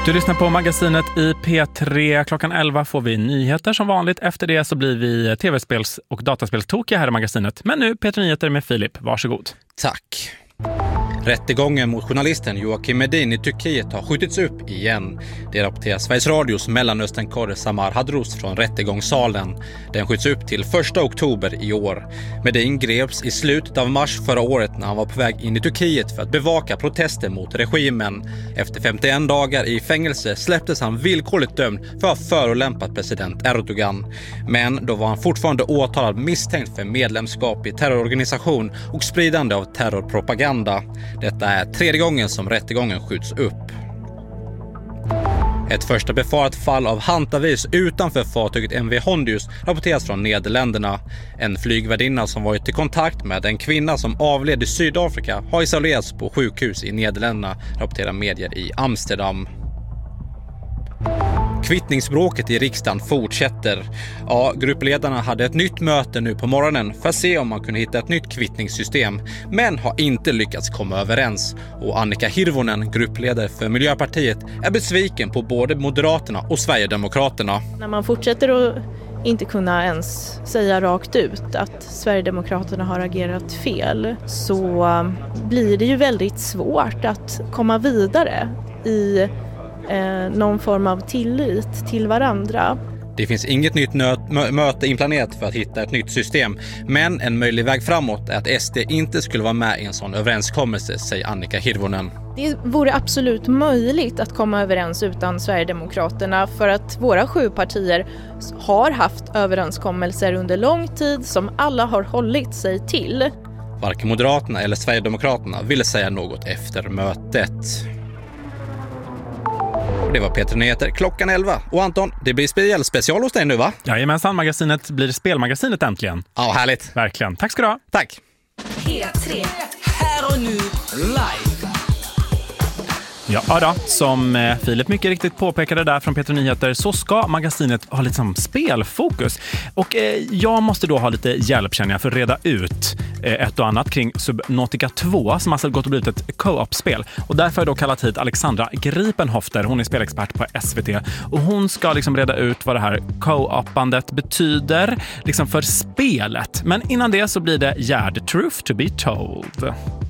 Du lyssnar på magasinet i P3. Klockan 11 får vi nyheter som vanligt. Efter det så blir vi tv-spels- och dataspelstokiga här i magasinet. Men nu P3 Nyheter med Filip. Varsågod. Tack. Rättegången mot journalisten Joakim Medin i Turkiet har skjutits upp igen. Det rapporterar Sveriges Radios Mellanöstern-korre Samar Hadros från rättegångssalen. Den skjuts upp till 1 oktober i år. Medin greps i slutet av mars förra året när han var på väg in i Turkiet för att bevaka protester mot regimen. Efter 51 dagar i fängelse släpptes han villkorligt dömd för att ha förolämpat president Erdogan. Men då var han fortfarande åtalad misstänkt för medlemskap i terrororganisation och spridande av terrorpropaganda. Detta är 3:e gången som rättegången skjuts upp. Ett första befarat fall av hantavirus utanför fartyget MV Hondius rapporteras från Nederländerna. En flygvärdinna som varit i kontakt med en kvinna som avled i Sydafrika har isolerats på sjukhus i Nederländerna, rapporterar medier i Amsterdam. Kvittningsbråket i riksdagen fortsätter. Ja, gruppledarna hade ett nytt möte nu på morgonen för att se om man kunde hitta ett nytt kvittningssystem, men har inte lyckats komma överens. Och Annika Hirvonen, gruppledare för Miljöpartiet, är besviken på både Moderaterna och Sverigedemokraterna. När man fortsätter att inte kunna ens säga rakt ut att Sverigedemokraterna har agerat fel, så blir det ju väldigt svårt att komma vidare i någon form av tillit till varandra. Det finns inget nytt möte inplanerat för att hitta ett nytt system, men en möjlig väg framåt är att SD inte skulle vara med i en sån överenskommelse, säger Annika Hirvonen. Det vore absolut möjligt att komma överens utan Sverigedemokraterna, för att våra 7 partier har haft överenskommelser under lång tid som alla har hållit sig till. Varken Moderaterna eller Sverigedemokraterna ville säga något efter mötet. Det var P3 Nyheter klockan 11. Och Anton, det blir special hos dig nu, va? Jajamensan, magasinet blir spelmagasinet äntligen. Ja, härligt. Verkligen. Tack ska du ha. Tack. P3. Här och nu, live. Ja då, som Filip mycket riktigt påpekade där från P3 Nyheter, så ska magasinet ha lite som spelfokus. Och jag måste då ha lite hjälp, känner jag, för att reda ut ett och annat kring Subnautica 2 som alltså gått och blivit ett co-op-spel. Och därför har jag då kallat hit Alexandra Gripenhofter. Hon är spelexpert på SVT och hon ska liksom reda ut vad det här co-opandet betyder liksom för spelet. Men innan det så blir det Gerd Truth to be told.